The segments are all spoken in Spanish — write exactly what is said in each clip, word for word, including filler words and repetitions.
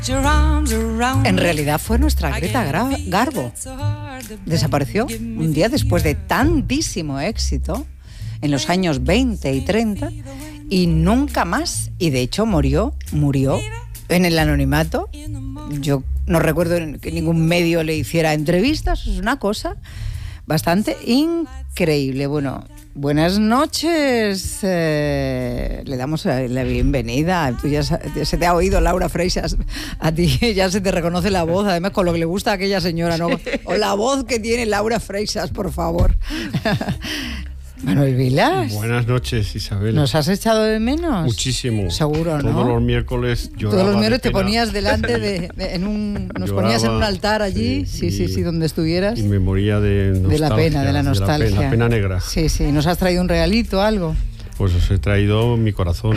En realidad fue nuestra Greta Garbo. Desapareció un día después de tantísimo éxito en los años veinte y treinta y nunca más. Y de hecho murió, murió en el anonimato. Yo no recuerdo que ningún medio le hiciera entrevistas. Es una cosa bastante increíble. Bueno, buenas noches. Eh, le damos la bienvenida. Tú ya se te ha oído Laura Freixas. A ti ya se te reconoce la voz. Además, con lo que le gusta a aquella señora, ¿no? O la voz que tiene Laura Freixas, por favor. Manuel Vilas. Buenas noches, Isabel. ¿Nos has echado de menos? Muchísimo. Seguro, ¿no? Todos los miércoles lloraba. Todos los miércoles de te ponías delante de, de en un nos lloraba, ponías en un altar allí, sí, sí, sí, sí, donde estuvieras. Y me moría de nostalgia. De la pena, de la nostalgia. De la pena, la pena negra. Sí, sí. ¿Nos has traído un regalito, algo? Pues os he traído mi corazón.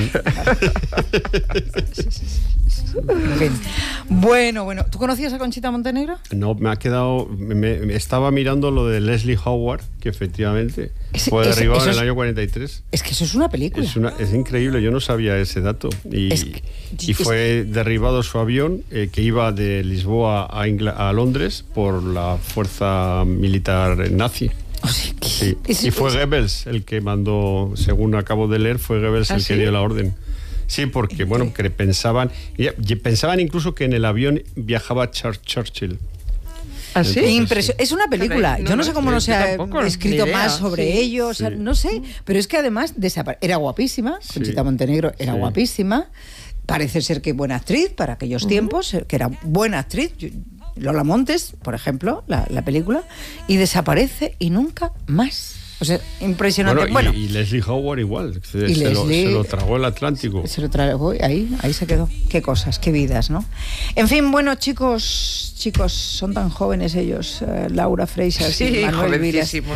En fin. Bueno, bueno. ¿Tú conocías a Conchita Montenegro? No, me ha quedado... Me, me estaba mirando lo de Leslie Howard, que efectivamente es, fue derribado es, en el es, año cuarenta y tres. Es que eso es una película. Es, una, es increíble, yo no sabía ese dato. Y, es que, y fue es, derribado su avión, eh, que iba de Lisboa a, Ingl- a Londres por la fuerza militar nazi. O sea, que, sí. Y fue Goebbels el que mandó, según acabo de leer, fue Goebbels ¿Ah, el que sí? dio la orden. Sí, porque bueno, que pensaban, pensaban incluso que en el avión viajaba Churchill. ¿Ah, sí? Impresio- es una película. No, Yo no sé cómo no se ha escrito más sobre sí, ello, o sea, sí. no sé, pero es que además desapare- era guapísima, sí. Conchita Montenegro era sí. guapísima, parece ser que buena actriz para aquellos uh-huh. tiempos, que era buena actriz. Lola Montes, por ejemplo, la, la película, y desaparece y nunca más. O sea, impresionante. Bueno, bueno, y, y Leslie Howard igual, se, y se, Leslie, lo, se lo tragó el Atlántico. Se lo tragó, ahí, ahí se quedó. Qué cosas, qué vidas, ¿no? En fin, bueno, chicos, chicos, son tan jóvenes ellos, uh, Laura Freixas sí, y Manuel Vilas. No.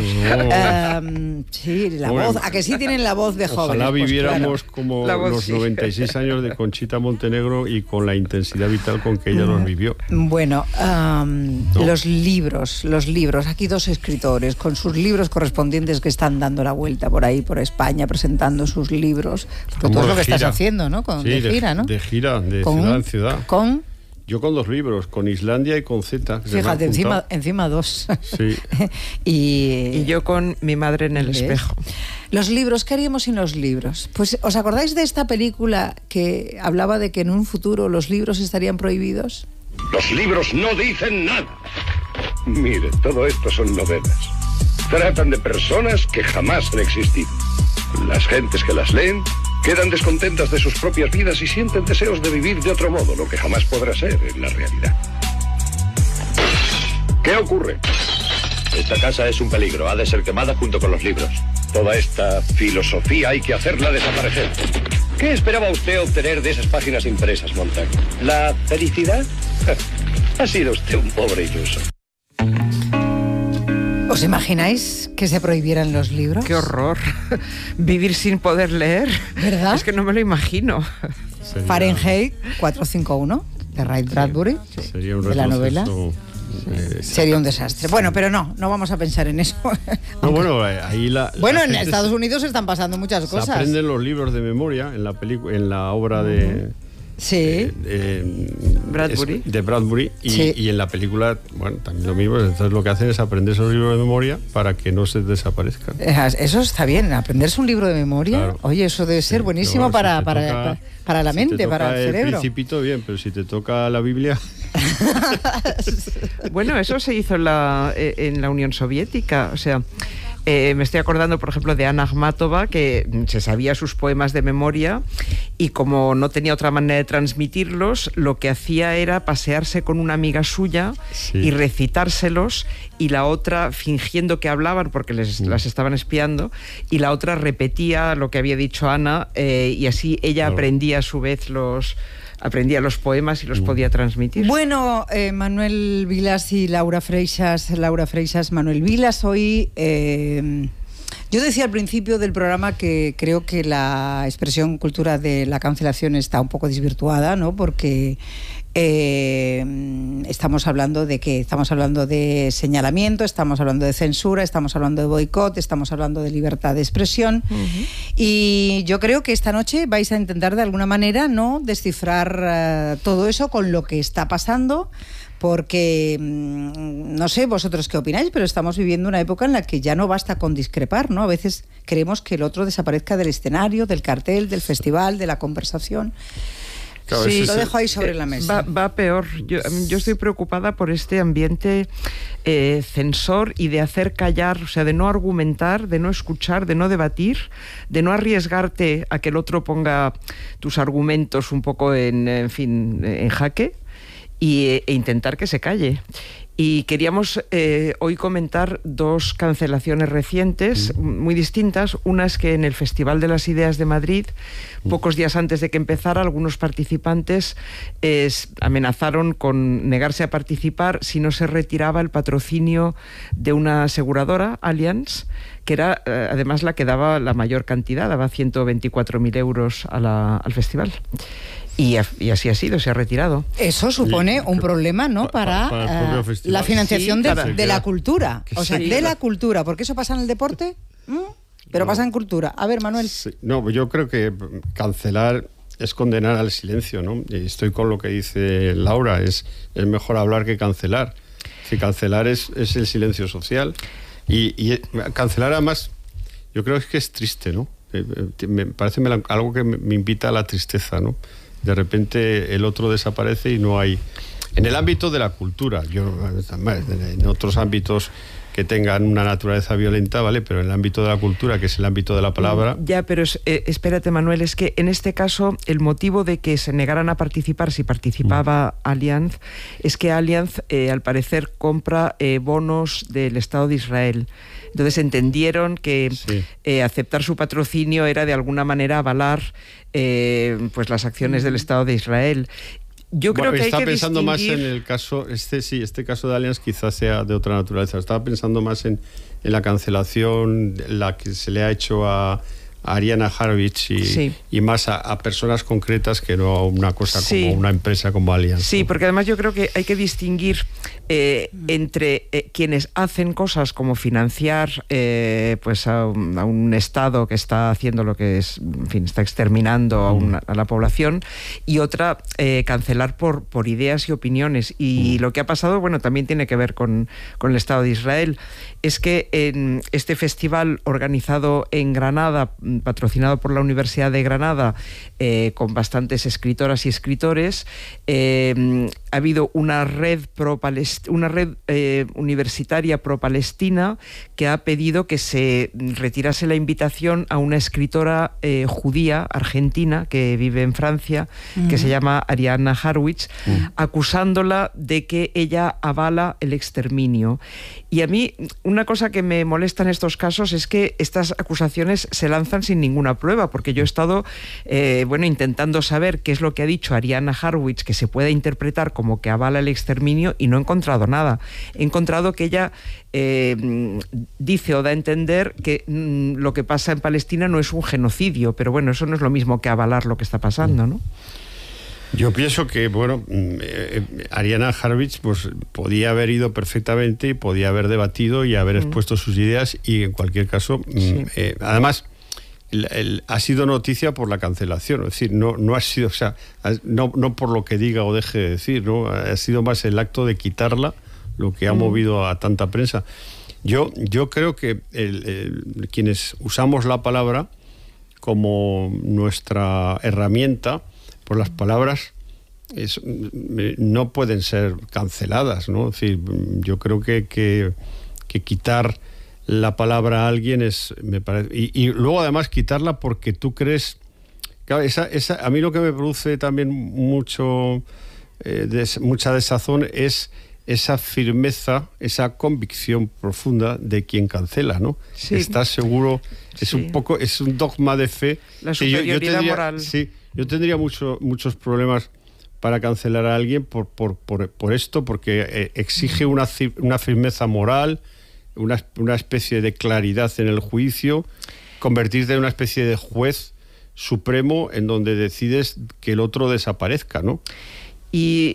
Um, sí, la bueno, voz, a que sí tienen la voz de jóvenes. Ojalá pues, viviéramos claro. como voz, los sí. noventa y seis años de Conchita Montenegro y con la intensidad vital con que ella los vivió. Bueno, um, ¿no? los libros, los libros. Aquí dos escritores con sus libros correspondientes que están dando la vuelta por ahí, por España, presentando sus libros. Porque todo es lo que gira. Estás haciendo, ¿no? Con, sí, de gira, ¿no? De gira, de con, ciudad en ciudad. Con... Yo con dos libros, con Islandia y con Z. Fíjate, encima, encima dos. Sí. y, y yo con Mi madre en el ¿ves? Espejo. Los libros, ¿qué haríamos sin los libros? Pues, ¿os acordáis de esta película que hablaba de que en un futuro los libros estarían prohibidos? Los libros no dicen nada. Mire, todo esto son novelas. Tratan de personas que jamás han existido. Las gentes que las leen quedan descontentas de sus propias vidas y sienten deseos de vivir de otro modo, lo que jamás podrá ser en la realidad. ¿Qué ocurre? Esta casa es un peligro, ha de ser quemada junto con los libros. Toda esta filosofía hay que hacerla desaparecer. ¿Qué esperaba usted obtener de esas páginas impresas, Montag? ¿La felicidad? Ha sido usted un pobre iluso. ¿Os imagináis que se prohibieran los libros? ¡Qué horror! Vivir sin poder leer. ¿Verdad? Es que no me lo imagino. Sería... Fahrenheit cuatrocientos cincuenta y uno, de Ray Bradbury, sí, sería un de la novela. Eh, Sería un desastre. Bueno, pero no, no vamos a pensar en eso. No, bueno, ahí la... Bueno, la en Estados Unidos están pasando muchas cosas. Se aprenden los libros de memoria en la película, en la obra de... Sí. Eh, eh, Bradbury. De Bradbury. Y, sí. y en la película, bueno, también lo mismo. Entonces lo que hacen es aprender esos libros de memoria para que no se desaparezcan. Eso está bien, aprenderse un libro de memoria. Claro. Oye, eso debe ser sí, buenísimo no, para, si para, toca, para, para la mente, si para el cerebro. El Principito, bien, pero si te toca la Biblia... Bueno, eso se hizo en la, en la Unión Soviética, o sea... Eh, me estoy acordando, por ejemplo, de Ana Akhmatova, que se sabía sus poemas de memoria y como no tenía otra manera de transmitirlos, lo que hacía era pasearse con una amiga suya sí. y recitárselos, y la otra fingiendo que hablaban porque les, sí. las estaban espiando, y la otra repetía lo que había dicho Ana, eh, y así ella claro. aprendía a su vez los... aprendía los poemas y los podía transmitir. Bueno, eh, Manuel Vilas y Laura Freixas, Laura Freixas, Manuel Vilas, hoy... Eh, yo decía al principio del programa que creo que la expresión cultura de la cancelación está un poco desvirtuada, ¿no? Porque Eh, estamos hablando de qué, estamos hablando de señalamiento, estamos hablando de censura, estamos hablando de boicot, estamos hablando de libertad de expresión. Uh-huh. Y yo creo que esta noche vais a intentar de alguna manera no descifrar uh, todo eso con lo que está pasando, porque no sé vosotros qué opináis, pero estamos viviendo una época en la que ya no basta con discrepar, ¿no? A veces queremos que el otro desaparezca del escenario, del cartel, del festival, de la conversación. Claro, sí, lo dejo ahí sobre la mesa. Va, va peor. Yo, yo estoy preocupada por este ambiente eh, censor y de hacer callar, o sea, de no argumentar, de no escuchar, de no debatir, de no arriesgarte a que el otro ponga tus argumentos un poco en, en fin, en jaque y, e intentar que se calle. Y queríamos eh, hoy comentar dos cancelaciones recientes, mm. muy distintas. Una es que en el Festival de las Ideas de Madrid, mm. pocos días antes de que empezara, algunos participantes eh, amenazaron con negarse a participar si no se retiraba el patrocinio de una aseguradora, Allianz, que era eh, además la que daba la mayor cantidad, daba ciento veinticuatro mil euros a la, al festival. Y, y así ha sido, se ha retirado. Eso supone y, un problema, ¿no? Para, para uh, la financiación sí, de, de la cultura. O sea, sí, de la cultura. Porque eso pasa en el deporte, ¿Mm? pero no. pasa en cultura. A ver, Manuel. Sí. No, yo creo que cancelar es condenar al silencio, ¿no? Y estoy con lo que dice Laura. Es, es mejor hablar que cancelar. Si cancelar es, es el silencio social. Y, y cancelar, además, yo creo que es triste, ¿no? Me parece algo que me invita a la tristeza, ¿no? De repente el otro desaparece y no hay... En el ámbito de la cultura, yo en otros ámbitos que tengan una naturaleza violenta, ¿vale? Pero en el ámbito de la cultura, que es el ámbito de la palabra... Ya, pero es, eh, espérate, Manuel, es que en este caso el motivo de que se negaran a participar si participaba mm. Allianz es que Allianz, eh, al parecer, compra eh, bonos del Estado de Israel. Entonces entendieron que sí. eh, aceptar su patrocinio era de alguna manera avalar eh, pues las acciones del Estado de Israel. Yo creo bueno, que está hay que pensando distinguir... más en el caso, este sí, este caso de Allianz quizás sea de otra naturaleza. Estaba pensando más en, en la cancelación, la que se le ha hecho a a Ariana Harvich y, sí. y más a, a personas concretas que no a una cosa sí. como una empresa como Allianz. Sí, ¿no? Porque además yo creo que hay que distinguir eh, entre eh, quienes hacen cosas como financiar eh, pues a un, a un Estado que está haciendo lo que es, en fin, está exterminando a, una, a la población, y otra, eh, cancelar por, por ideas y opiniones. Y mm. lo que ha pasado, bueno, también tiene que ver con, con el Estado de Israel. Es que en este festival organizado en Granada, patrocinado por la Universidad de Granada, eh, con bastantes escritoras y escritores, eh, ha habido una red pro una red eh, universitaria pro-palestina que ha pedido que se retirase la invitación a una escritora eh, judía argentina que vive en Francia, uh-huh. que se llama Ariana Harwich, uh-huh. acusándola de que ella avala el exterminio. Y a mí, una cosa que me molesta en estos casos es que estas acusaciones se lanzan sin ninguna prueba, porque yo he estado eh, bueno, intentando saber qué es lo que ha dicho Ariana Harwich que se pueda interpretar como que avala el exterminio, y no he encontrado nada. He encontrado que ella eh, dice o da a entender que mm, lo que pasa en Palestina no es un genocidio, pero bueno, eso no es lo mismo que avalar lo que está pasando, ¿no? Yo pienso que, bueno, eh, Ariana Harwich pues podía haber ido perfectamente y podía haber debatido y haber mm. expuesto sus ideas, y en cualquier caso, sí. eh, además, el, el, ha sido noticia por la cancelación, es decir, no, no ha sido, o sea, no, no por lo que diga o deje de decir, ¿no? Ha sido más el acto de quitarla lo que ha mm. movido a tanta prensa. Yo, yo creo que el, el, quienes usamos la palabra como nuestra herramienta, por las palabras es, no pueden ser canceladas, ¿no? Es decir, yo creo que, que, que quitar la palabra a alguien es, me parece, y, y luego además quitarla porque tú crees, claro, esa, esa, a mí lo que me produce también mucho, eh, des, mucha desazón es esa firmeza, esa convicción profunda de quien cancela, ¿no? Sí. Estás seguro, es sí. un poco, es un dogma de fe. La superioridad yo, yo tendría, moral. Sí. Yo tendría mucho, muchos problemas para cancelar a alguien por, por, por, por esto, porque eh, exige una, una firmeza moral, una, una especie de claridad en el juicio, convertirte en una especie de juez supremo en donde decides que el otro desaparezca, ¿no? y,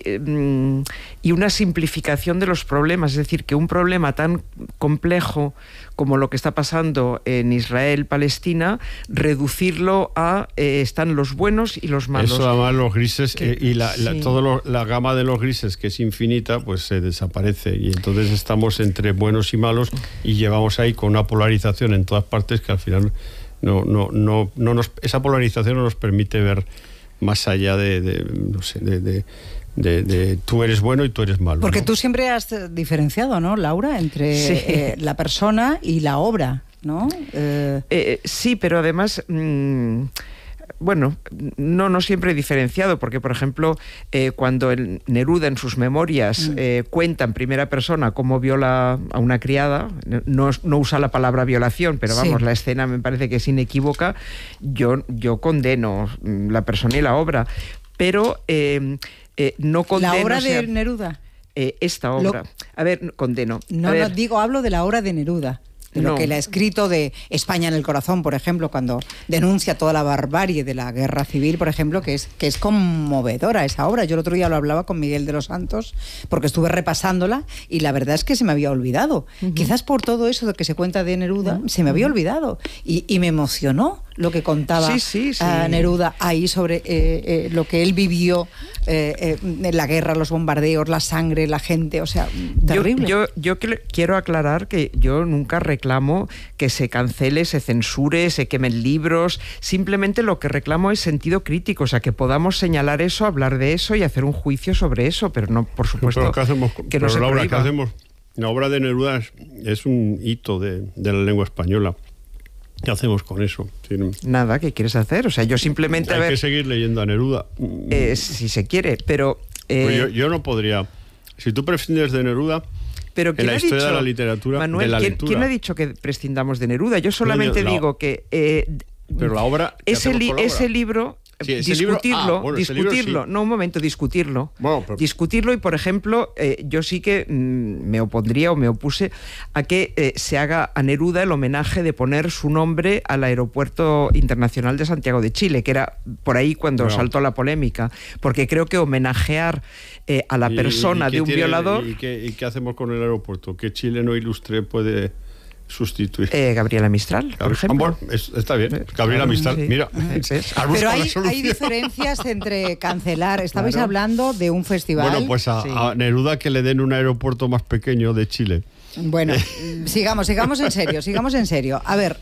y una simplificación de los problemas, es decir, que un problema tan complejo como lo que está pasando en Israel, Palestina, reducirlo a eh, están los buenos y los malos. Eso, además, los grises que, eh, y la, la, sí. toda lo, la gama de los grises, que es infinita, pues se desaparece, y entonces estamos entre buenos y malos y llevamos ahí con una polarización en todas partes que al final no, no, no, no nos, esa polarización no nos permite ver más allá de, de no sé, de, de De, de tú eres bueno y tú eres malo. Porque ¿no? tú siempre has diferenciado, ¿no, Laura? Entre sí. eh, la persona y la obra, ¿no? Eh... Eh, sí, pero además... Mmm, bueno, no, no siempre he diferenciado, porque, por ejemplo, eh, cuando el Neruda en sus memorias mm. eh, cuenta en primera persona cómo viola a una criada, no, no usa la palabra violación, pero vamos, sí. la escena me parece que es inequívoca, yo, yo condeno la persona y la obra, pero... Eh, Eh, no condeno, ¿La obra o sea, de Neruda? Eh, esta obra. Lo... A ver, condeno. No, a ver. no, digo, hablo de la obra de Neruda. De no. lo que él ha escrito de España en el corazón, por ejemplo, cuando denuncia toda la barbarie de la guerra civil, por ejemplo, que es, que es conmovedora esa obra. Yo el otro día lo hablaba con Miguel de los Santos, porque estuve repasándola y la verdad es que se me había olvidado. Uh-huh. Quizás por todo eso de que se cuenta de Neruda, uh-huh. se me había olvidado. Y, y me emocionó lo que contaba sí, sí, sí. Uh, Neruda ahí sobre eh, eh, lo que él vivió, eh, eh, la guerra, los bombardeos, la sangre, la gente, o sea, terrible. Yo, yo, yo quiero aclarar que yo nunca reclamo que se cancele, se censure, se quemen libros, simplemente lo que reclamo es sentido crítico, o sea, que podamos señalar eso, hablar de eso y hacer un juicio sobre eso, pero no, por supuesto, pero ¿qué hacemos? que pero no se Laura, prohíba. ¿qué hacemos? La obra de Neruda es, es un hito de, de la lengua española. ¿Qué hacemos con eso? Sí. Nada, ¿qué quieres hacer? O sea, yo simplemente... Hay a ver, que seguir leyendo a Neruda. Eh, si se quiere, pero... Eh, pues yo, yo no podría... Si tú prescindes de Neruda... Pero en la historia dicho, de la literatura, Manuel, de la ¿quién, lectura... ¿quién ha dicho que prescindamos de Neruda? Yo solamente no, no, digo que... Eh, pero la obra... Ese, li, la obra? ese libro... Sí, ese discutirlo, libro, ah, bueno, discutirlo, libro, sí. no un momento, discutirlo. Bueno, pero... Discutirlo y, por ejemplo, eh, yo sí que mm, me opondría o me opuse a que eh, se haga a Neruda el homenaje de poner su nombre al Aeropuerto Internacional de Santiago de Chile, que era por ahí cuando no. saltó la polémica, porque creo que homenajear eh, a la persona ¿Y, y de un tiene, violador... ¿y qué, ¿Y qué hacemos con el aeropuerto? ¿Qué chileno ilustre puede sustituir? Eh, Gabriela Mistral, por ejemplo. Bueno, es, está bien, Gabriela Mistral, sí. Mira. Pero hay, hay diferencias entre cancelar. Estabais claro. hablando de un festival. Bueno, pues a, sí. a Neruda que le den un aeropuerto más pequeño de Chile. Bueno, sigamos, sigamos en serio, sigamos en serio. A ver,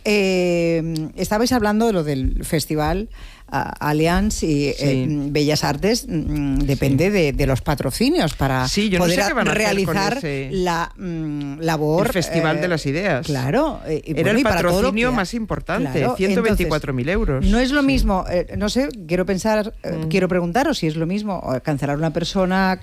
eh, estabais hablando de lo del festival uh, Allianz y sí. eh, Bellas Artes, mm, depende sí. de, de los patrocinios para sí, yo poder no sé qué van a realizar ese... la mm, labor. El Festival eh, de las Ideas. Claro. Eh, Era bueno, el patrocinio que... más importante, claro, ciento veinticuatro mil euros. No es lo sí. mismo, eh, no sé, quiero pensar, eh, mm. quiero preguntaros si es lo mismo cancelar una persona,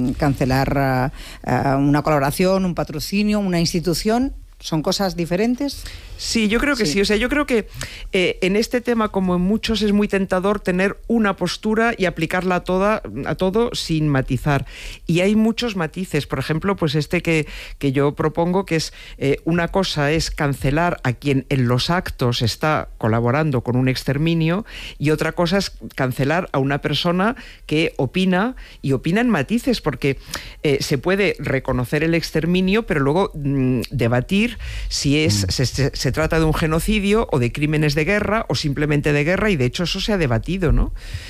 cancelar uh, uh, una colaboración, un patrocinio, una institución. ¿Son cosas diferentes? Sí, yo creo que sí. sí. O sea, yo creo que eh, en este tema, como en muchos, es muy tentador tener una postura y aplicarla a, toda, a todo sin matizar. Y hay muchos matices. Por ejemplo, pues este que, que yo propongo, que es eh, una cosa es cancelar a quien en los actos está colaborando con un exterminio, y otra cosa es cancelar a una persona que opina, y opina en matices, porque eh, se puede reconocer el exterminio, pero luego mmm, debatir si es... Mm. se, se, se trata de un genocidio o de crímenes de guerra o simplemente de guerra, y de hecho eso se ha debatido, ¿no?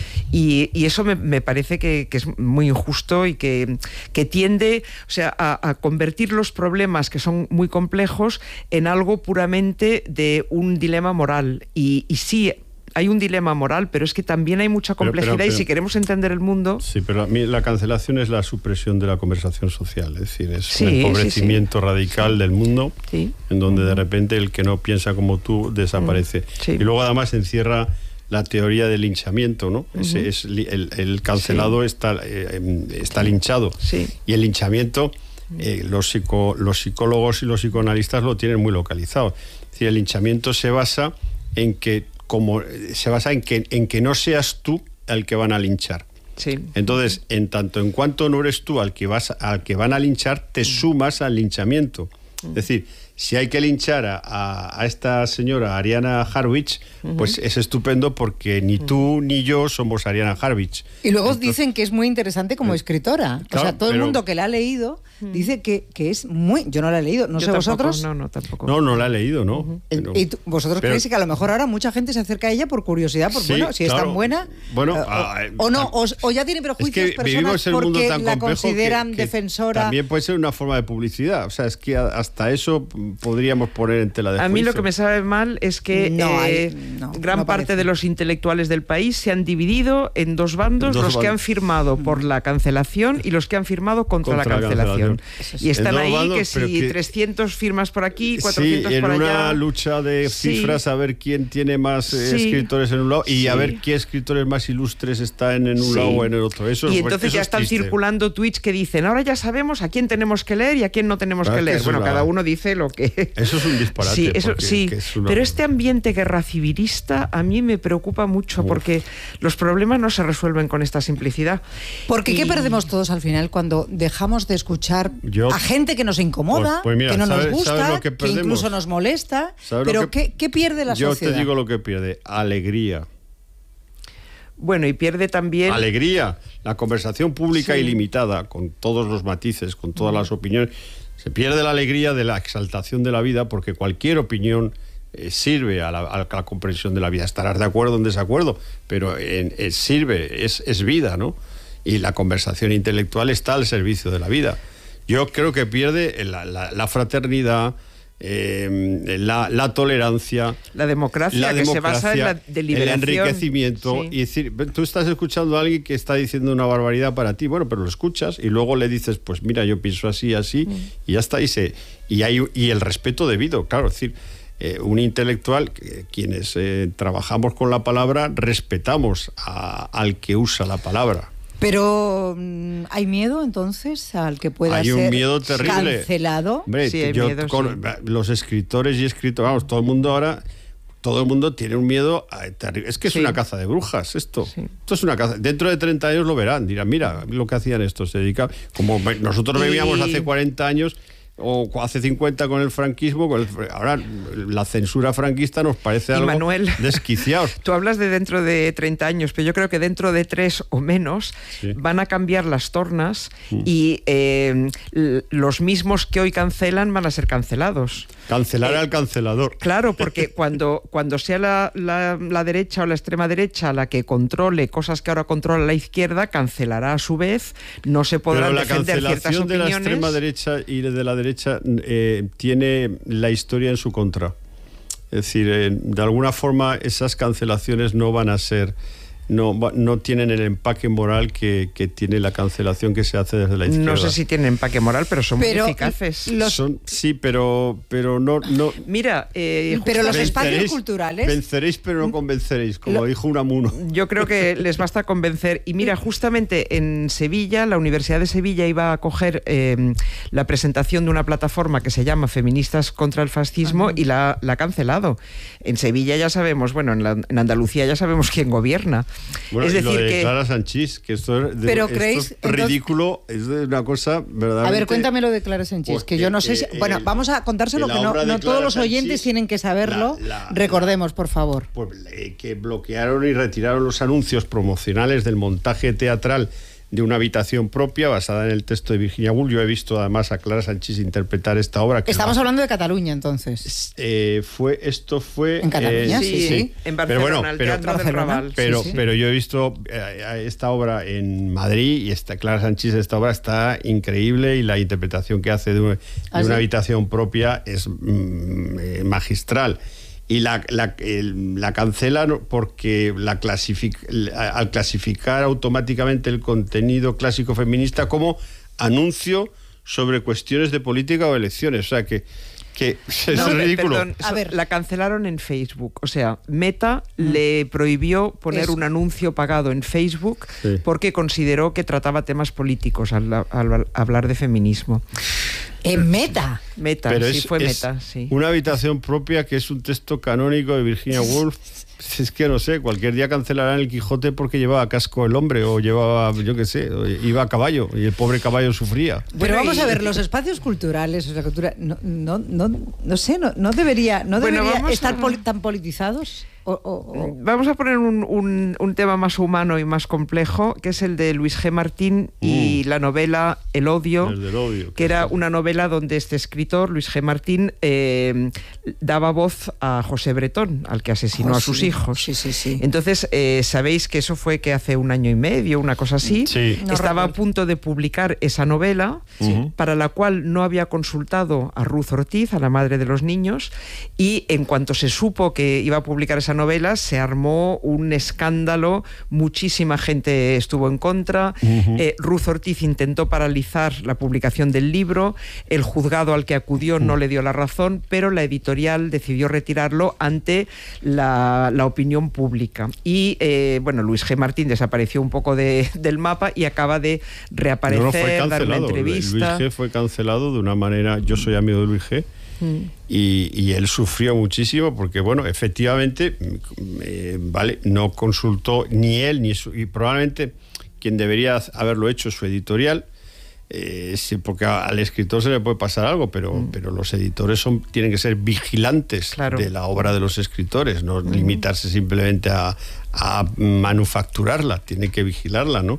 Y, y eso me, me parece que, que es muy injusto y que, que tiende, o sea, a, a convertir los problemas, que son muy complejos, en algo puramente de un dilema moral. Y, y sí, hay un dilema moral, pero es que también hay mucha complejidad, pero, pero, pero, y si queremos entender el mundo... Sí, pero a mí la cancelación es la supresión de la conversación social, es decir, es sí, un empobrecimiento sí, sí. radical sí. del mundo, sí. en donde de repente el que no piensa como tú desaparece. Sí. Y luego además encierra la teoría del linchamiento, ¿no? Uh-huh. Ese es el, el cancelado sí. está, eh, está linchado. Sí. Y el linchamiento, eh, los, psico, los psicólogos y los psicoanalistas lo tienen muy localizado. Es decir, el linchamiento se basa en que como se basa en que, en que no seas tú al que van a linchar. Sí. Entonces, en tanto en cuanto no eres tú al que vas al que van a linchar, te sumas al linchamiento. Es decir, si hay que linchar a, a, a esta señora Ariana Harwich, uh-huh. pues es estupendo porque ni tú ni yo somos Ariana Harwich. Y luego Entonces, dicen que es muy interesante como escritora. Claro, o sea, todo pero, el mundo que la ha leído dice que, que es muy... Yo no la he leído, no sé tampoco, vosotros. No, no, tampoco. No, no la he leído, ¿no? Uh-huh. Pero, ¿Y tú, vosotros pero, creéis que a lo mejor ahora mucha gente se acerca a ella por curiosidad? Por, sí, bueno, si claro, es tan buena... Bueno, uh, uh, o, o no, o, o ya tiene prejuicios es que personas porque la consideran que, que defensora... También puede ser una forma de publicidad. O sea, es que hasta eso podríamos poner en tela de juicio. A mí lo que me sabe mal es que no, eh, hay, no, gran no parte de los intelectuales del país se han dividido en dos bandos, dos los bandos. que han firmado por la cancelación y los que han firmado contra, contra la cancelación. La cancelación. Y están ahí bandos, que si que, trescientas firmas por aquí, cuatrocientas sí, por allá. en una lucha de cifras sí. a ver quién tiene más eh, sí. escritores en un lado y sí. a ver qué escritores más ilustres están en un sí. lado o en el otro. Eso, y entonces eso ya están triste. circulando tweets que dicen, ahora ya sabemos a quién tenemos que leer y a quién no tenemos claro que leer. Que bueno, la... cada uno dice lo que... Eso es un disparate. Sí, eso, porque, sí. es una... pero este ambiente guerra civilista a mí me preocupa mucho Uf. porque los problemas no se resuelven con esta simplicidad. Porque y... ¿qué perdemos todos al final cuando dejamos de escuchar Yo... a gente que nos incomoda, pues, pues mira, que no ¿sabes, nos gusta, que, que incluso nos molesta? Pero que... ¿qué, ¿qué pierde la Yo sociedad? Yo te digo lo que pierde, alegría. Bueno, y pierde también... Alegría. La conversación pública sí. ilimitada, con todos los matices, con todas las opiniones. Se pierde la alegría de la exaltación de la vida porque cualquier opinión eh, sirve a la, a la comprensión de la vida. Estarás de acuerdo o en desacuerdo, pero en, en, sirve, es, es vida, ¿no? Y la conversación intelectual está al servicio de la vida. Yo creo que pierde la, la, la fraternidad, eh, la, la tolerancia, la democracia, la que democracia, se basa en la deliberación, el enriquecimiento. Sí. Y decir, tú estás escuchando a alguien que está diciendo una barbaridad para ti, bueno, pero lo escuchas y luego le dices, pues mira, yo pienso así, así, mm. y ya está. Y, se, y, hay, y el respeto debido, claro, es decir, eh, un intelectual, eh, quienes eh, trabajamos con la palabra, respetamos a, al que usa la palabra. Pero ¿hay miedo entonces al que pueda hay ser un miedo terrible. Cancelado? Hombre, sí, hay yo, miedo, con, sí. los escritores y escritores, vamos, todo el mundo ahora, todo el mundo tiene un miedo a, es que es sí. una caza de brujas esto. Sí. Esto es una caza. Dentro de treinta años lo verán, dirán, mira lo que hacían estos, se dedicaban, como nosotros bebíamos y... hace cuarenta años o hace cincuenta con el franquismo, con el, ahora la censura franquista nos parece algo Manuel, desquiciado. Tú hablas de dentro de treinta años, pero yo creo que dentro de tres o menos sí. van a cambiar las tornas mm. y eh, los mismos que hoy cancelan van a ser cancelados. Cancelar eh, al cancelador. Claro, porque cuando, cuando sea la, la, la derecha o la extrema derecha la que controle cosas que ahora controla la izquierda, cancelará a su vez, no se podrán defender ciertas opiniones. Pero la cancelación de la extrema derecha y de la derecha eh, tiene la historia en su contra. Es decir, eh, de alguna forma esas cancelaciones no van a ser... No, no tienen el empaque moral que, que tiene la cancelación que se hace desde la izquierda. No sé si tienen empaque moral, pero son pero muy eficaces. Los... Son, sí, pero, pero no, no... Mira, eh, pero los espacios culturales... Venceréis, pero no convenceréis, como Lo... dijo Unamuno. Yo creo que les basta convencer. Y mira, justamente en Sevilla, la Universidad de Sevilla iba a acoger eh, la presentación de una plataforma que se llama Feministas contra el Fascismo. Ajá. Y la, la ha cancelado. En Sevilla ya sabemos, bueno, en, la, en Andalucía ya sabemos quién gobierna. Bueno, es decir, lo de que Clara Sanchís, que esto es, de, pero esto creéis, es ridículo, entonces, es de una cosa verdaderamente... A ver, cuéntame lo de Clara Sanchís, que yo no sé si... Eh, bueno, vamos a contárselo, que no, no todos los oyentes Sanchís, tienen que saberlo. La, la, Recordemos, por favor. Pues, eh, que bloquearon y retiraron los anuncios promocionales del montaje teatral de una habitación propia basada en el texto de Virginia Woolf. Yo he visto además a Clara Sanchís interpretar esta obra. Que Estamos va, hablando de Cataluña, entonces. Eh, fue, esto fue... En Cataluña, eh, sí, sí, sí. En Barcelona, pero bueno, el Teatro pero, del Raval. Pero, sí, sí. pero yo he visto eh, esta obra en Madrid y esta Clara Sanchís, esta obra está increíble y la interpretación que hace de, un, de ¿Ah, una sí? habitación propia es mm, eh, magistral. Y la, la, el, la cancelan porque la clasific, al clasificar automáticamente el contenido clásico feminista como anuncio sobre cuestiones de política o elecciones. O sea que, que es no, ridículo. Perdón, a ver, la cancelaron en Facebook. O sea, Meta mm. le prohibió poner Eso. un anuncio pagado en Facebook sí. porque consideró que trataba temas políticos al, al, al hablar de feminismo. En Meta. Meta, Pero sí, es, fue es Meta, sí. Una habitación propia que es un texto canónico de Virginia Woolf Es que no sé, cualquier día cancelarán el Quijote porque llevaba casco el hombre o llevaba, yo qué sé, iba a caballo y el pobre caballo sufría. Pero Bueno, vamos y- a ver, los espacios culturales, o sea, cultura, no, no, no, no sé, no, no debería, no Bueno, debería vamos estar a- poli- tan politizados. O, o- o- Vamos a poner un, un- un tema más humano y más complejo, que es el de Luis G. Martín y Mm. la novela El odio, El del odio, que era una novela donde este escritor, Luis G. Martín, eh, daba voz a José Bretón, al que asesinó Oh, a sus sí, hijos. sí, sí, sí. Entonces, eh, sabéis que eso fue que hace un año y medio, una cosa así. Sí. No Estaba a recuerdo. punto de publicar esa novela, Sí. para la cual no había consultado a Ruth Ortiz, a la madre de los niños, y en cuanto se supo que iba a publicar esa novela, se armó un escándalo, muchísima gente estuvo en contra. Ujú. eh, Ruth Ortiz intentó paralizar la publicación del libro, el juzgado al que acudió no le dio la razón, pero la editorial decidió retirarlo ante la, la opinión pública. Y eh, bueno, Luis G. Martín desapareció un poco de- del mapa y acaba de reaparecer, No, no, fue dar una cancelado. entrevista. Luis G fue cancelado de una manera. Yo soy amigo de Luis G. Mm. Y, y él sufrió muchísimo porque, bueno, efectivamente, mm, eh, vale, no consultó ni él ni su, y probablemente quien debería haberlo hecho su editorial, eh, sí, porque a- al escritor se le puede pasar algo, pero, Mm. pero los editores son tienen que ser vigilantes Claro. de la obra de los escritores, no limitarse simplemente a, a manufacturarla, tienen que vigilarla, ¿no?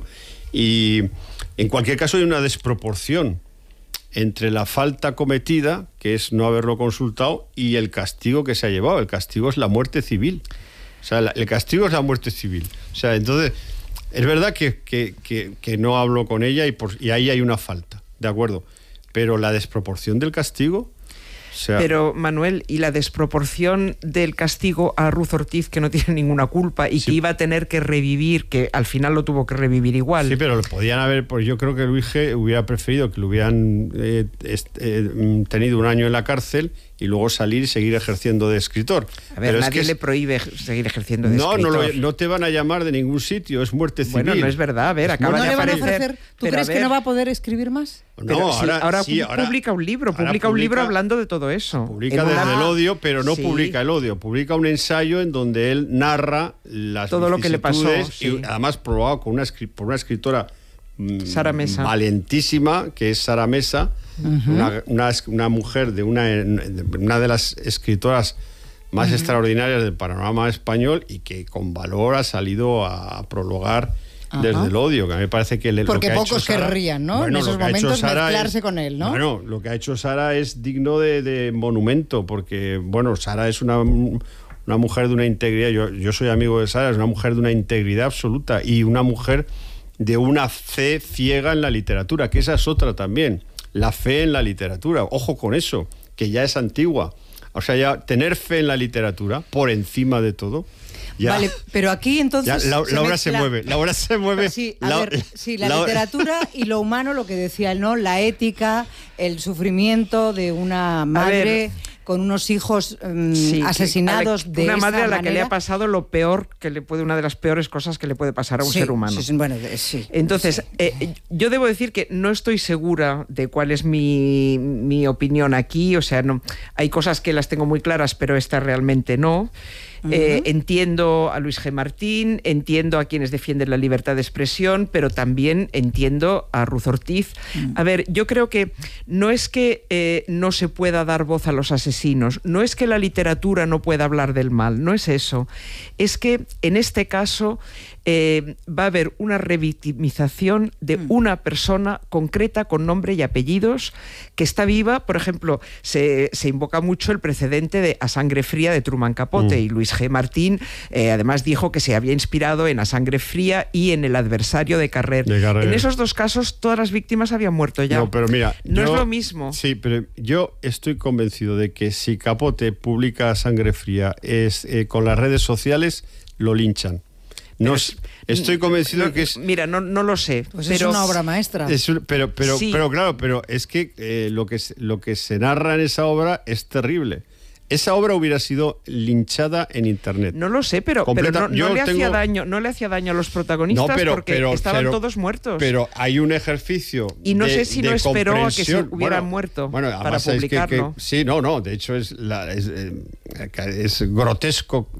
Y en cualquier caso hay una desproporción entre la falta cometida, que es no haberlo consultado, y el castigo que se ha llevado. El castigo es la muerte civil. O sea, la- el castigo es la muerte civil. O sea, entonces, es verdad que, que, que, que no hablo con ella y, por, y ahí hay una falta, ¿de acuerdo? Pero la desproporción del castigo... O sea, Pero, Manuel, y la desproporción del castigo a Ruth Ortiz, que no tiene ninguna culpa y Sí. que iba a tener que revivir, que al final lo tuvo que revivir igual. sí, pero lo podían haber, pues yo creo que Luis G hubiera preferido que lo hubieran eh, est- eh, tenido un año en la cárcel y luego salir y seguir ejerciendo de escritor. A ver, Pero es nadie que es- le prohíbe seguir ejerciendo de No, no, escritor. lo- no te van a llamar de ningún sitio, es muerte civil. Bueno, no es verdad, a ver, Es acaba ¿No de le van a aparecer- ofrecer? ¿Tú pero, crees a que ver, no va a poder escribir más? No, Pero sí, ahora, sí, pu- publica un libro, ahora publica un libro publica- hablando de todo eso. Publica En desde una- el odio, pero no Sí. publica el odio, publica un ensayo en donde él narra las Todo lo que le pasó, vicisitudes sí. y además probado con una, escri- por una escritora mm, Sara Mesa. valentísima, que es Sara Mesa, una, una, una mujer de una, de una de las escritoras más extraordinarias del panorama español y que con valor ha salido a prologar Ajá. desde el odio, que a mí me parece que le, lo Porque que ha pocos hecho Sara- querrían, ¿no? En Bueno, esos lo que ha hecho momentos Sara mezclarse es- con él, ¿no? Bueno, lo que ha hecho Sara es digno de, de monumento, porque, bueno, Sara es una, una mujer de una integridad, yo, yo soy amigo de Sara, es una mujer de una integridad absoluta y una mujer de una fe ciega en la literatura, que esa es otra también, la fe en la literatura, ojo con eso, que ya es antigua. O sea, ya tener fe en la literatura, por encima de todo. Ya, Vale, pero aquí entonces... ya la, la obra se mezcla- mueve, la obra se mueve. Sí, a la- ver, sí, la, la- literatura y lo humano, lo que decía él, ¿no? La ética, el sufrimiento de una madre ver. con unos hijos mm, Sí, asesinados a la- de una esta madre a la que le manera. ha pasado lo peor que le puede, una de las peores cosas que le puede pasar a un Sí, ser humano. sí, sí, bueno, de- sí. Entonces, eh, yo debo decir que no estoy segura de cuál es mi, mi opinión aquí, o sea, no, hay cosas que las tengo muy claras, pero esta realmente no. Eh, entiendo a Luis G. Martín, entiendo a quienes defienden la libertad de expresión, pero también entiendo a Ruth Ortiz. A ver, yo creo que no es que eh, no se pueda dar voz a los asesinos, no es que la literatura no pueda hablar del mal, no es eso. Es que en este caso eh, va a haber una revictimización de una persona concreta con nombre y apellidos que está viva. Por ejemplo, se, se invoca mucho el precedente de A Sangre Fría de Truman Capote, Mm. y Luis G. Martín eh, además dijo que se había inspirado en A Sangre Fría y en El adversario de Carrer. De Carrer. En esos dos casos todas las víctimas habían muerto ya. No, pero mira, No yo- es lo mismo. Sí, pero yo estoy convencido de que si Capote publica Sangre Fría es eh, con las redes sociales, lo linchan. No, Pero es- estoy convencido No, que es... Mira, no, no lo sé. Pues pero es una obra maestra. es un- pero, pero, Sí. pero claro, pero es que, eh, lo que se- lo que se narra en esa obra es terrible. Esa obra hubiera sido linchada en internet. No lo sé, pero, pero Completa- no, no yo le hacía tengo- daño, no le hacía daño a los protagonistas No, pero- porque pero- estaban pero- todos muertos. Pero hay un ejercicio. Y no de- sé si de no esperó a que se comprensión. hubieran Bueno, muerto bueno, para además es que- publicarlo. que- sí, no, no. De hecho, es, la- es, eh, es grotesco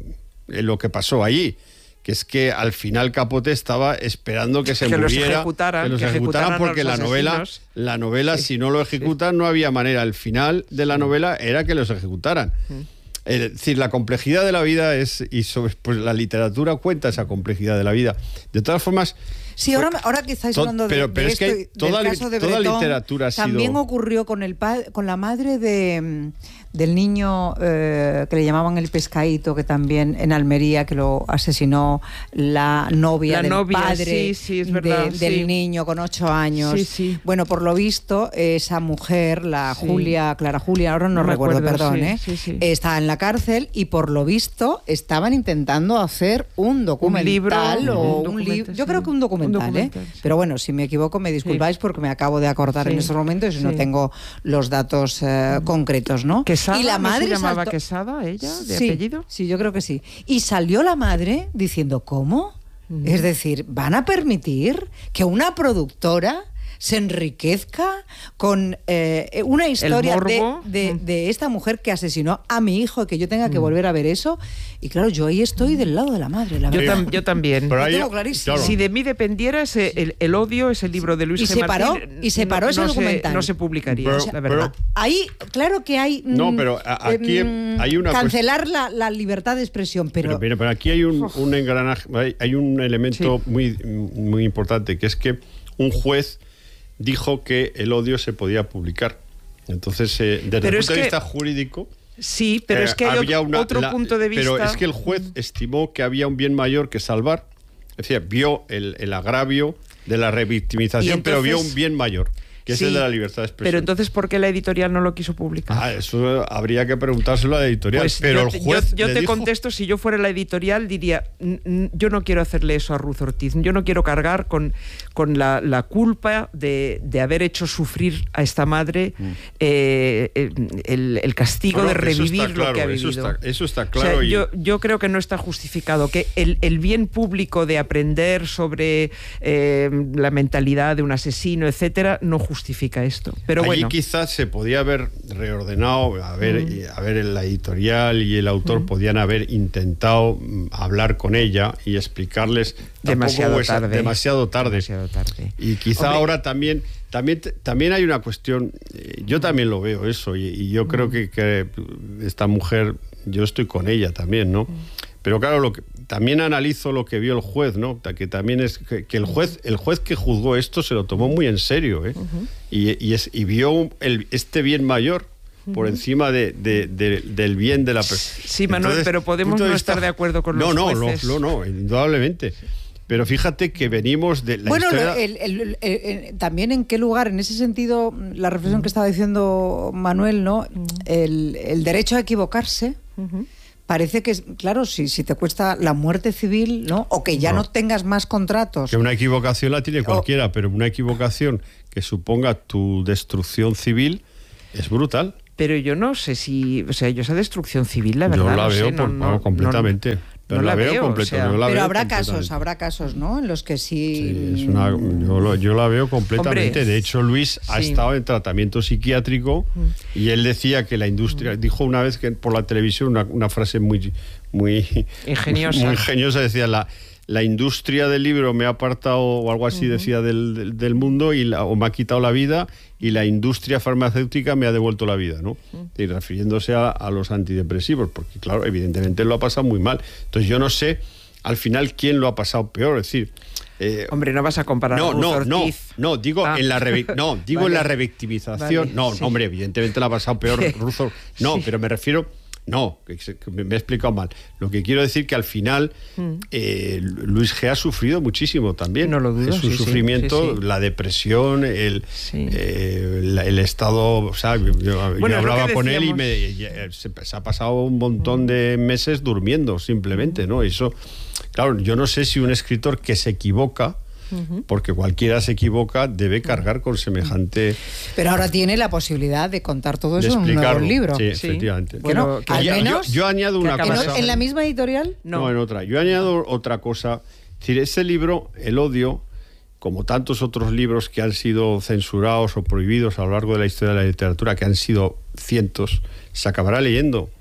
eh, lo que pasó allí, que es que al final Capote estaba esperando que se que muriera, los ejecutaran, que los que ejecutaran, ejecutaran porque la novela, la novela, sí. si no lo ejecutan, sí. no había manera. El final de la novela era que los ejecutaran. Sí. Es decir, la complejidad de la vida es, y sobre, pues la literatura cuenta esa complejidad de la vida. De todas formas, sí, ahora, ahora que estáis hablando de, pero, pero de es que esto, toda, del caso de toda Bretón, literatura ha sido... también ocurrió con el pa con la madre de del niño eh, que le llamaban el pescadito, que también en Almería, que lo asesinó la novia la del novia, padre sí, sí, es verdad, de, sí. del niño con ocho años. Sí, sí. Bueno, por lo visto, esa mujer, la sí. Julia, Clara Julia, ahora no, no recuerdo, acuerdo, perdón, sí, ¿eh? sí, sí. está en la cárcel y por lo visto estaban intentando hacer un documental un libro, o un un libro. Yo sí. creo que un documental, un documental ¿eh? Sí. Pero bueno, si me equivoco me disculpáis sí. porque me acabo de acordar sí. en estos momentos y sí. no tengo los datos uh, concretos, ¿no? ¿Quesada? Y la madre ¿No se llamaba saltó... Quesada ella, de sí, apellido? Sí, yo creo que sí. Y salió la madre diciendo, ¿cómo? Mm. Es decir, ¿van a permitir que una productora se enriquezca con eh, una historia de, de, de esta mujer que asesinó a mi hijo y que yo tenga que volver a ver eso? Y claro, yo ahí estoy del lado de la madre, la yo, verdad. tam yo también. Lo tengo clarísimo. Claro. Si de mí dependiera, ese, el, el odio, ese libro de Luis y G. se paró, Martín, y se paró no, ese no documental. Se, no se publicaría, pero, o sea, la verdad. Pero, ahí, claro que hay... No, pero aquí eh, hay una... Cancelar la, la libertad de expresión, pero... Pero, pero, pero aquí hay un, un engranaje, hay, hay un elemento sí. muy, muy importante, que es que un juez dijo que el odio se podía publicar. Entonces, eh, desde pero el punto de que, vista jurídico... Sí, pero eh, es que hay había una, otro la, punto de vista... Pero es que el juez estimó que había un bien mayor que salvar. Es decir, vio el, el agravio de la revictimización, entonces, pero vio un bien mayor, que sí, es el de la libertad de expresión. Pero entonces, ¿por qué la editorial no lo quiso publicar? Ah, eso habría que preguntárselo a la editorial. Pues pero yo, el juez yo, yo te dijo... contesto, si yo fuera la editorial, diría, yo no quiero hacerle eso a Ruth Ortiz, yo no quiero cargar con, con la, la culpa de, de haber hecho sufrir a esta madre mm. eh, el, el castigo bueno, de revivir claro, lo que ha vivido. Eso está, eso está claro. O sea, y... yo, yo creo que no está justificado, que el, el bien público de aprender sobre eh, la mentalidad de un asesino, etcétera, no justifica esto. Pero Allí bueno. quizás se podía haber reordenado, a ver, mm. a ver la editorial y el autor mm. podían haber intentado hablar con ella y explicarles demasiado esa, tarde. Demasiado tarde. Demasiado tarde. Y quizá Hombre. ahora también, también, también hay una cuestión, eh, yo también lo veo eso, y, y yo mm. creo que, que esta mujer, yo estoy con ella también, ¿no? Mm. Pero claro, lo que, también analizo lo que vio el juez, ¿no? Que también es que, que el juez, el juez que juzgó esto se lo tomó muy en serio, ¿eh? Uh-huh. y, y, es, y vio el, este bien mayor por uh-huh. encima de, de, de, del bien de la persona. Sí, Manuel, entonces, pero podemos no vista, estar de acuerdo con no, los no, jueces. No, no, no, indudablemente. Pero fíjate que venimos de la bueno, historia... el, el, el, el, también en qué lugar, en ese sentido, la reflexión que estaba diciendo Manuel, ¿no? El, el derecho a equivocarse... Uh-huh. Parece que, claro, si, si te cuesta la muerte civil, ¿no? O que ya no, no tengas más contratos. Que una equivocación la tiene cualquiera, o, pero una equivocación que suponga tu destrucción civil es brutal. Pero yo no sé si... O sea, yo esa destrucción civil, la verdad, yo la no veo sé, por, no, no, completamente. No, pero no la, la veo, veo completo, o sea, yo la pero veo habrá casos, habrá casos, ¿no? En los que sí... sí es una, yo, lo, yo la veo completamente. Hombre, de hecho, Luis ha sí. estado en tratamiento psiquiátrico mm. y él decía que la industria... Mm. Dijo una vez que por la televisión una, una frase muy... muy ingeniosa. Muy ingeniosa, decía la... La industria del libro me ha apartado, o algo así uh-huh. decía, del, del, del mundo, y la, o me ha quitado la vida, y la industria farmacéutica me ha devuelto la vida, ¿no? Uh-huh. Y refiriéndose a, a los antidepresivos, porque claro, evidentemente lo ha pasado muy mal. Entonces yo no sé, al final, quién lo ha pasado peor, es decir... Eh, Hombre, no vas a comparar no, a Ruth no, Ortiz. No, no, digo, ah. en, la revi- no, digo vale. en la revictimización. Vale, no, sí. no, hombre, evidentemente la ha pasado peor Ruth Ortiz. No, sí. pero me refiero... No, que me he explicado mal. Lo que quiero decir que al final mm. eh, Luis G. ha sufrido muchísimo también. No lo dudo. Es un sí, sufrimiento, sí, sí. la depresión, el, sí. eh, el, el estado... O sea, yo, bueno, yo hablaba con él y, me, y se, se ha pasado un montón mm. de meses durmiendo, simplemente, ¿no? Eso, claro, yo no sé si un escritor que se equivoca... Uh-huh. Porque cualquiera se equivoca, debe cargar con semejante... Pero ahora tiene la posibilidad de contar todo eso en un nuevo libro. Sí, sí. efectivamente. Bueno, al yo, menos... Yo, yo añado una cosa... ¿En, ¿En la misma editorial? No. no, en otra. Yo añado otra cosa. Es decir, ese libro, El odio, como tantos otros libros que han sido censurados o prohibidos a lo largo de la historia de la literatura, que han sido cientos, se acabará leyendo.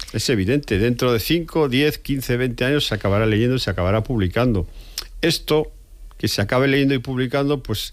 es evidente. Dentro de cinco, diez, quince, veinte años se acabará leyendo y se acabará publicando. Esto, que se acabe leyendo y publicando, pues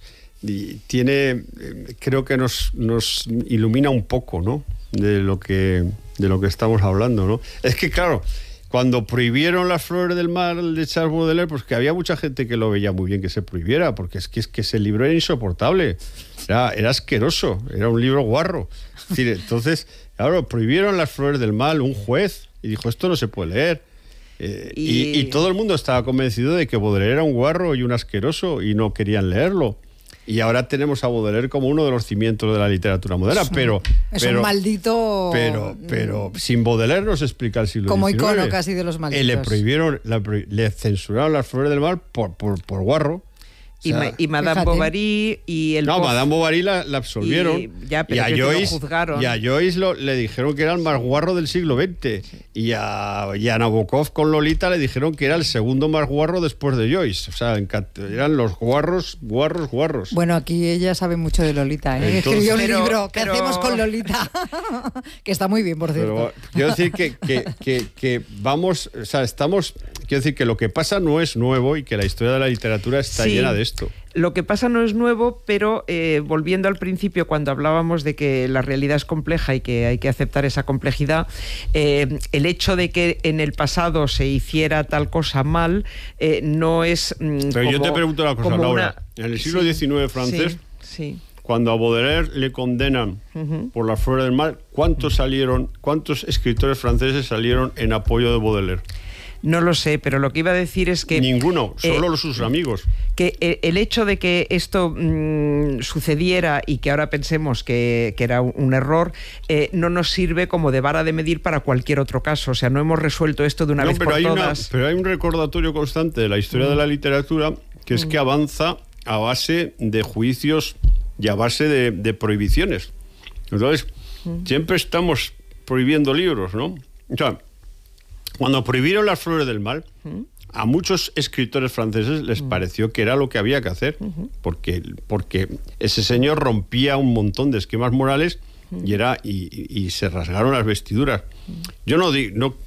tiene, creo que nos, nos ilumina un poco, ¿no? De lo que, de lo que estamos hablando, ¿no? Es que, claro, cuando prohibieron Las flores del mal de Charles Baudelaire, pues que había mucha gente que lo veía muy bien que se prohibiera, porque es que, es que ese libro era insoportable, era, era asqueroso, era un libro guarro. Es decir, entonces, claro, prohibieron Las flores del mal, un juez, y dijo, esto no se puede leer. Eh, y... Y, y todo el mundo estaba convencido de que Baudelaire era un guarro y un asqueroso, y no querían leerlo. Y ahora tenemos a Baudelaire como uno de los cimientos de la literatura moderna, es un, pero... Es pero, un maldito... Pero, pero sin Baudelaire no se explica el siglo como diecinueve. Como icono casi de los malditos. Eh, le prohibieron, la, le censuraron Las flores del mal por, por, por guarro. Y, o sea, y Madame fíjate. Bovary y el... No, Pof, Madame Bovary la, la absolvieron. Y, ya, pero y a Joyce, lo juzgaron. Y a Joyce lo, le dijeron que era el más guarro del siglo veinte. Sí. Y, a, y a Nabokov con Lolita le dijeron que era el segundo más guarro después de Joyce. O sea, eran los guarros, guarros, guarros. Bueno, aquí ella sabe mucho de Lolita, ¿eh? Entonces, escribió un pero, libro, ¿qué pero... hacemos con Lolita? Que está muy bien, por cierto. Pero, quiero decir que, que, que, que vamos, o sea, estamos... Quiero decir que lo que pasa no es nuevo y que la historia de la literatura está sí. llena de esto. Lo que pasa no es nuevo, pero eh, volviendo al principio, cuando hablábamos de que la realidad es compleja y que hay que aceptar esa complejidad, eh, el hecho de que en el pasado se hiciera tal cosa mal eh, no es... Mm, pero como, yo te pregunto una cosa, Laura. Una... En el siglo diecinueve francés, sí, sí. cuando a Baudelaire le condenan uh-huh. por Las flores del mal, ¿cuántos uh-huh. salieron, cuántos escritores franceses salieron en apoyo de Baudelaire? No lo sé, pero lo que iba a decir es que... Ninguno, solo eh, sus amigos. Que eh, el hecho de que esto mmm, sucediera y que ahora pensemos que, que era un, un error, eh, no nos sirve como de vara de medir para cualquier otro caso. O sea, no hemos resuelto esto de una no, vez pero por hay todas. Una, pero hay un recordatorio constante de la historia mm. de la literatura, que es mm. que avanza a base de juicios y a base de, de prohibiciones. Entonces, mm. siempre estamos prohibiendo libros, ¿no? O sea, cuando prohibieron Las flores del mal, uh-huh. a muchos escritores franceses les uh-huh. pareció que era lo que había que hacer, uh-huh. porque, porque ese señor rompía un montón de esquemas morales uh-huh. y, era, y, y, y se rasgaron las vestiduras. Uh-huh. Yo no, di, no,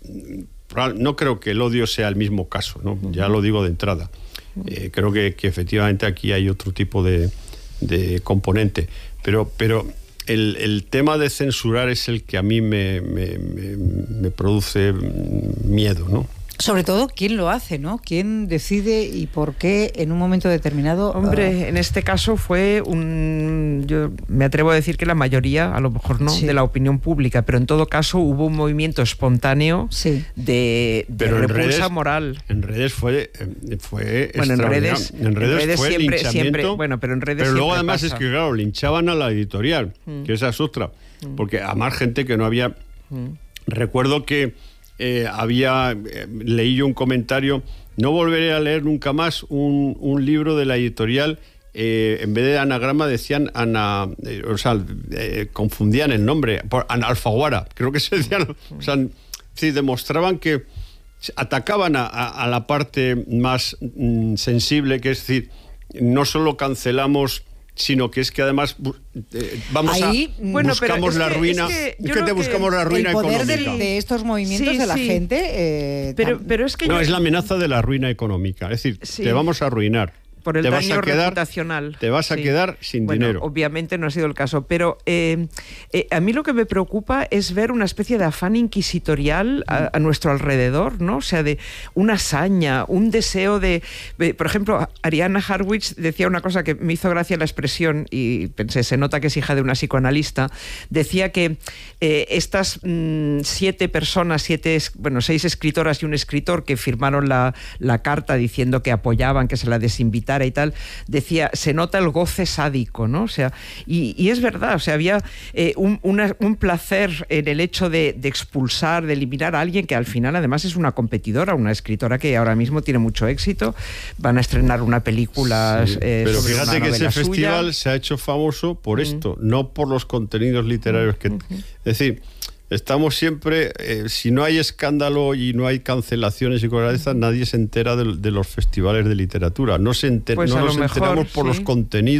no creo que el odio sea el mismo caso, ¿no? Uh-huh. Ya lo digo de entrada. Uh-huh. Eh, creo que, que efectivamente aquí hay otro tipo de, de componente. Pero... pero El, el tema de censurar es el que a mí me, me, me, me produce miedo, ¿no? Sobre todo, ¿quién lo hace, no? ¿Quién decide y por qué en un momento determinado? Hombre, uh... en este caso fue un... Yo me atrevo a decir que la mayoría, a lo mejor no, sí. de la opinión pública, pero en todo caso hubo un movimiento espontáneo sí. de, de pero repulsa en redes, moral. En redes fue, fue bueno, en redes, en redes, en redes fue siempre, linchamiento, siempre, bueno, pero en redes pero luego además pasa. Es que, claro, linchaban a la editorial, mm. que esa es otra, mm. porque además gente que no había... Mm. Recuerdo que Eh, había eh, leí yo un comentario, no volveré a leer nunca más un, un libro de la editorial, eh, en vez de anagrama decían ana, eh, o sea, eh, confundían el nombre por Alfaguara, creo que se decían, o sea, sí, demostraban que atacaban a, a, a la parte más mm, sensible, que es decir, no solo cancelamos, sino que es que además eh, vamos Ahí, a bueno, buscamos la es que, ruina, es que, es que te buscamos la ruina el poder económica. De, de estos movimientos sí, de la sí. gente. Eh, pero, pero es que no yo... es la amenaza de la ruina económica, es decir, sí. te vamos a arruinar. Por el te daño vas a quedar, reputacional. Te vas a sí. quedar sin bueno, dinero. Obviamente no ha sido el caso, pero eh, eh, a mí lo que me preocupa es ver una especie de afán inquisitorial a, a nuestro alrededor, ¿no? O sea, de una hazaña, un deseo de... de por ejemplo, Arianna Harwitz decía una cosa que me hizo gracia la expresión, y pensé, se nota que es hija de una psicoanalista, decía que eh, estas mmm, siete personas, siete, bueno, seis escritoras y un escritor que firmaron la, la carta diciendo que apoyaban, que se la desinvitaran y tal, decía, se nota el goce sádico, ¿no? O sea, y, y es verdad, o sea, había eh, un, una, un placer en el hecho de, de expulsar, de eliminar a alguien que al final además es una competidora, una escritora que ahora mismo tiene mucho éxito, van a estrenar una película sí, eh, pero sobre fíjate una que ese suya. festival se ha hecho famoso por esto, mm. no por los contenidos literarios que... Mm. Es decir, estamos siempre, eh, si no hay escándalo y no hay cancelaciones y cosas de esas, nadie se entera de, de los festivales de literatura. No, se enter, pues no nos mejor, enteramos por sí. los contenidos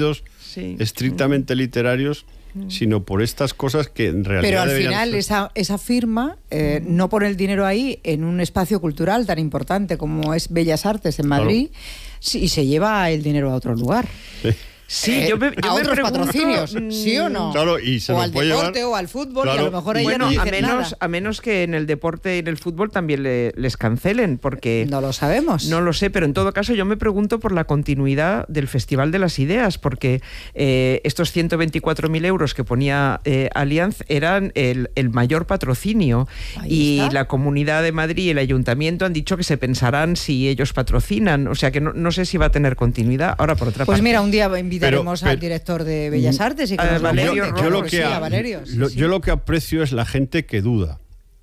sí. estrictamente literarios, sino por estas cosas que en realidad Pero al deberían final ser... esa, esa firma eh, no pone el dinero ahí en un espacio cultural tan importante como es Bellas Artes en Madrid, claro. sí, y se lleva el dinero a otro lugar. Sí. Sí, eh, yo me, yo a me otros pregunto, patrocinios, ¿sí o no? Claro, y se o lo al puede deporte llevar, o al fútbol, claro. y a lo mejor ella bueno, no dice a menos, nada. a menos que en el deporte y en el fútbol también le, les cancelen, porque... No lo sabemos. No lo sé, pero en todo caso yo me pregunto por la continuidad del Festival de las Ideas, porque eh, estos ciento veinticuatro mil euros que ponía eh, Allianz eran el, el mayor patrocinio. Ahí y está. La Comunidad de Madrid y el Ayuntamiento han dicho que se pensarán si ellos patrocinan, o sea que no, no sé si va a tener continuidad. Ahora, por otra pues parte... Pues mira, un día invitaremos pero, pero, al director de Bellas Artes y que a nos Valerio lo yo, yo, lo que sí, a, a Valerio, sí, lo, sí. yo lo que aprecio es la gente que duda,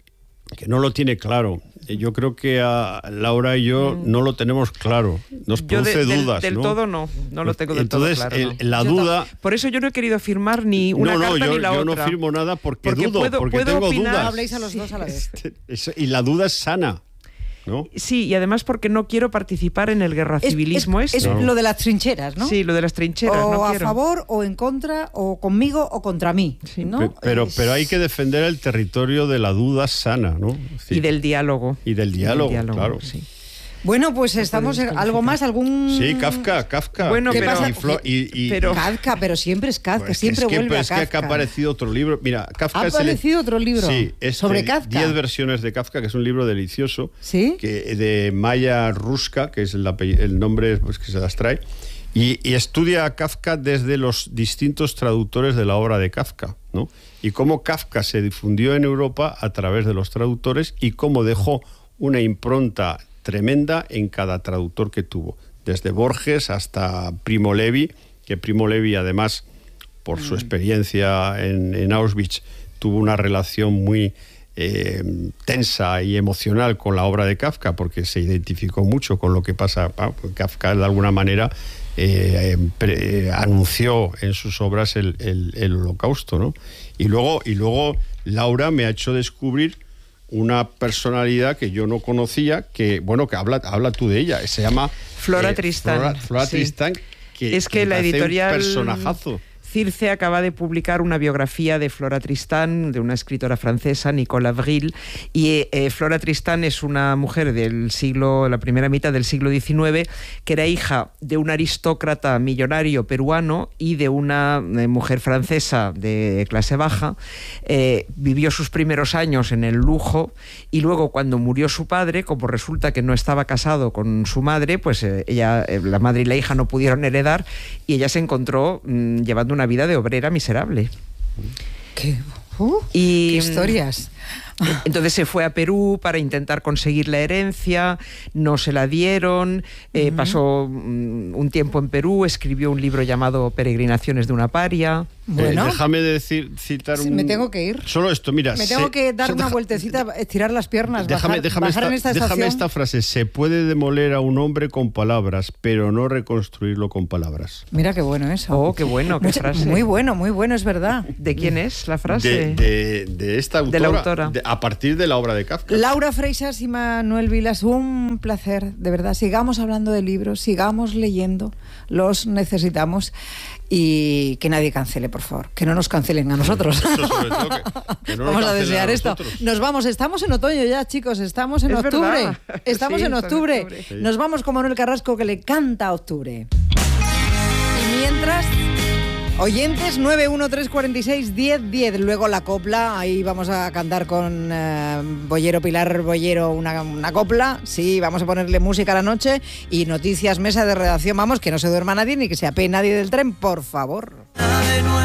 que no lo tiene claro. Yo creo que a Laura y yo mm. no lo tenemos claro. Nos produce yo de, dudas, del, del ¿no? todo no, no lo tengo del Entonces, todo claro. El, no. la yo duda... Por eso yo no he querido firmar ni una no, no, carta yo, ni la yo otra. No firmo nada porque, porque dudo, puedo, porque puedo tengo opinar, dudas. Habléis a los dos a la vez. Y la duda es sana. ¿No? Sí, y además porque no quiero participar en el guerracivilismo es, es, este. Es no. lo de las trincheras, ¿no? Sí, lo de las trincheras. O no a quiero. favor, o en contra, o conmigo, o contra mí. Sí. ¿no? Pero, pero, es... pero hay que defender el territorio de la duda sana, ¿no? Sí. Y del diálogo. Y del diálogo, y del diálogo claro. Sí. Bueno, pues estamos en algo más, algún... Sí, Kafka, Kafka. Bueno, que, pero... Y Flo, y, y, pero... Kafka, pero siempre es Kafka, pues siempre es que, vuelve pues a Kafka. Es que ha aparecido otro libro. Mira, Kafka ¿Ha es aparecido el... otro libro? Sí, es sobre el Kafka. diez versiones de Kafka, que es un libro delicioso. ¿Sí? Que, de Maya Ruska, que es el, el nombre pues, que se las trae. Y, y estudia a Kafka desde los distintos traductores de la obra de Kafka, ¿no? Y cómo Kafka se difundió en Europa a través de los traductores y cómo dejó una impronta tremenda en cada traductor que tuvo, desde Borges hasta Primo Levi, que Primo Levi además, por su experiencia en, en Auschwitz, tuvo una relación muy eh, tensa y emocional con la obra de Kafka, porque se identificó mucho con lo que pasa. Kafka, de alguna manera, eh, pre, anunció en sus obras el, el, el holocausto, ¿no? Y luego, y luego Laura me ha hecho descubrir una personalidad que yo no conocía, que bueno, que habla, habla tú de ella, se llama Flora eh, Tristán. Flora, Flora sí. Tristán, que es que, que la editorial un personajazo. Circe acaba de publicar una biografía de Flora Tristán, de una escritora francesa, Nicole Avril, y eh, Flora Tristán es una mujer del siglo, la primera mitad del siglo diecinueve, que era hija de un aristócrata millonario peruano y de una eh, mujer francesa de clase baja. Eh, vivió sus primeros años en el lujo y luego, cuando murió su padre, como resulta que no estaba casado con su madre, pues eh, ella, eh, la madre y la hija no pudieron heredar y ella se encontró mmm, llevando una vida de obrera miserable. ¿Qué? Uh, y, ¿Qué historias? Entonces se fue a Perú para intentar conseguir la herencia, no se la dieron, eh, uh-huh. pasó um, un tiempo en Perú, escribió un libro llamado Peregrinaciones de una paria. Bueno, eh, déjame decir, citar sí, un... me tengo que ir. Solo esto, mira. Me tengo se, que dar se, una deja, vueltecita, estirar las piernas, déjame, bajar, déjame bajar esta, en esta déjame estación. esta frase. Se puede demoler a un hombre con palabras, pero no reconstruirlo con palabras. Mira qué bueno eso. Oh, qué bueno, qué Mucha, frase. Muy bueno, muy bueno, es verdad. ¿De quién es la frase? De, de, de esta autora. De la autora. De, a partir de la obra de Kafka. Laura Freixas y Manuel Vilas, un placer, de verdad. Sigamos hablando de libros, sigamos leyendo, los necesitamos. Y que nadie cancele, por favor. Que no nos cancelen a nosotros. Esto sobre todo que, que no vamos nos a desear a esto. Nos vamos, estamos en otoño ya, chicos. Estamos en es octubre. Verdad. Estamos sí, en octubre. octubre. Sí. Nos vamos con Manuel Carrasco, que le canta octubre. Y mientras, oyentes, nueve uno tres cuatro seis diez diez. Luego la copla, ahí vamos a cantar con uh, Bollero, Pilar Bollero, una, una copla. Sí, vamos a ponerle música a la noche. Y noticias, mesa de redacción. Vamos, que no se duerma nadie ni que se apee nadie del tren, por favor.